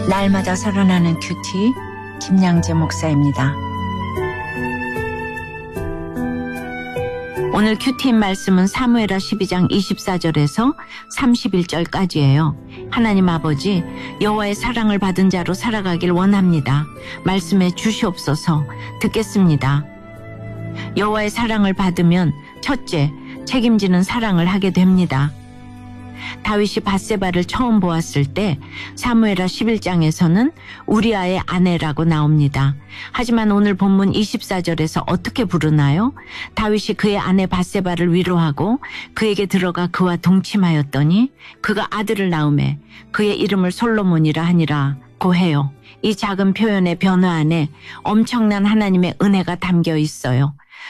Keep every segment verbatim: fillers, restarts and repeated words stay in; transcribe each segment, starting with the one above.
날마다 살아나는 큐티 김양재 목사입니다. 오늘 큐티인 말씀은 사무엘하 십이 장 이십사 절에서 삼십일 절까지예요. 하나님 아버지, 여호와의 사랑을 받은 자로 살아가길 원합니다. 말씀해 주시옵소서. 듣겠습니다. 여호와의 사랑을 받으면 첫째, 책임지는 사랑을 하게 됩니다. 다윗이 밧세바를 처음 보았을 때 사무엘하 십일 장에서는 우리아의 아내라고 나옵니다. 하지만 오늘 본문 이십사 절에서 어떻게 부르나요? 다윗이 그의 아내 밧세바를 위로하고 그에게 들어가 그와 동침하였더니 그가 아들을 낳음에 그의 이름을 솔로몬이라 하니라고 해요. 이 작은 표현의 변화 안에 엄청난 하나님의 은혜가 담겨 있어요.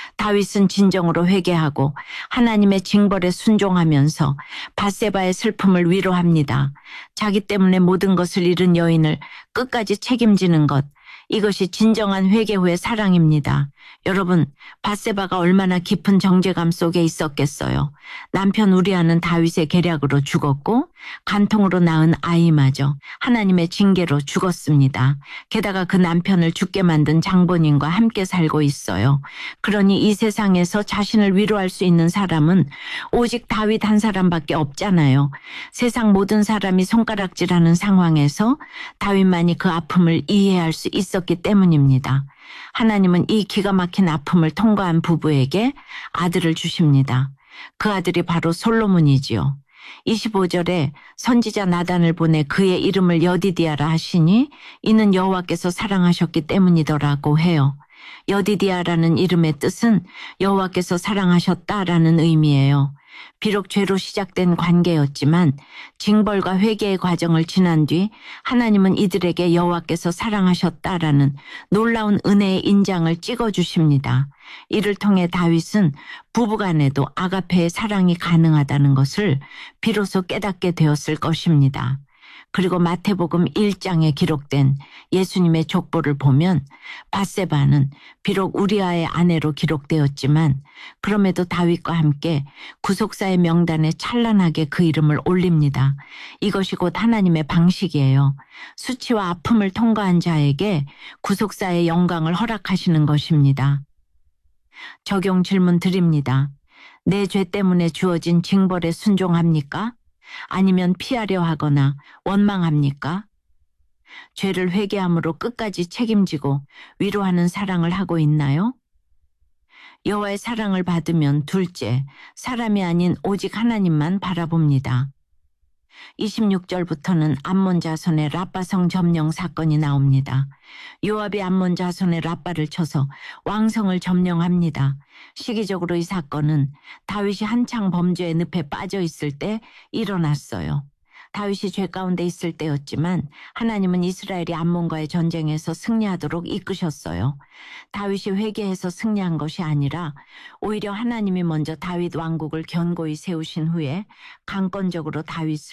다윗은 진정으로 회개하고 하나님의 징벌에 순종하면서 밧세바의 슬픔을 위로합니다. 자기 때문에 모든 것을 잃은 여인을 끝까지 책임지는 것, 이것이 진정한 회개 후의 사랑입니다. 여러분, 밧세바가 얼마나 깊은 정죄감 속에 있었겠어요. 남편 우리아는 다윗의 계략으로 죽었고 간통으로 낳은 아이마저 하나님의 징계로 죽었습니다. 게다가 그 남편을 죽게 만든 장본인과 함께 살고 있어요. 그러니 이 세상에서 자신을 위로할 수 있는 사람은 오직 다윗 한 사람밖에 없잖아요. 세상 모든 사람이 손가락질하는 상황에서 다윗만이 그 아픔을 이해할 수 있었기 때문입니다. 하나님은 이 기가 막힌 아픔을 통과한 부부에게 아들을 주십니다. 그 아들이 바로 솔로몬이지요. 이십오 절에 선지자 나단을 보내 그의 이름을 여디디아라 하시니 이는 여호와께서 사랑하셨기 때문이더라고 해요. 여디디아라는 이름의 뜻은 여호와께서 사랑하셨다라는 의미예요. 비록 죄로 시작된 관계였지만 징벌과 회개의 과정을 지난 뒤 하나님은 이들에게 여호와께서 사랑하셨다라는 놀라운 은혜의 인장을 찍어주십니다. 이를 통해 다윗은 부부간에도 아가페의 사랑이 가능하다는 것을 비로소 깨닫게 되었을 것입니다. 그리고 마태복음 일 장에 기록된 예수님의 족보를 보면 밧세바는 비록 우리아의 아내로 기록되었지만 그럼에도 다윗과 함께 구속사의 명단에 찬란하게 그 이름을 올립니다. 이것이 곧 하나님의 방식이에요. 수치와 아픔을 통과한 자에게 구속사의 영광을 허락하시는 것입니다. 적용 질문 드립니다. 내 죄 때문에 주어진 징벌에 순종합니까? 아니면 피하려 하거나 원망합니까? 죄를 회개함으로 끝까지 책임지고 위로하는 사랑을 하고 있나요? 여호와의 사랑을 받으면 둘째, 사람이 아닌 오직 하나님만 바라봅니다. 이십육 절부터는 암몬 자손의 라빠성 점령 사건이 나옵니다. 요압이 암몬 자손의 라빠를 쳐서 왕성을 점령합니다. 시기적으로 이 사건은 다윗이 한창 범죄의 늪에 빠져 있을 때 일어났어요. 다윗이 죄 가운데 있을 때였지만 하나님은 이스라엘이 암몬과의 전쟁에서 승리하도록 이끄셨어요. 다윗이 회개해서 승리한 것이 아니라 오히려 하나님이 먼저 다윗 왕국을 견고히 세우신 후에 강권적으로 다윗을